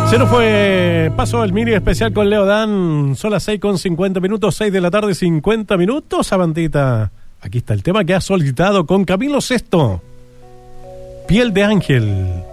Se nos fue, pasó el mini especial con Leo Dan. Son las 6:50, 6 de la tarde, 50 minutos. Sabandita, aquí está el tema que ha solicitado con Camilo Sesto. Piel de ángel.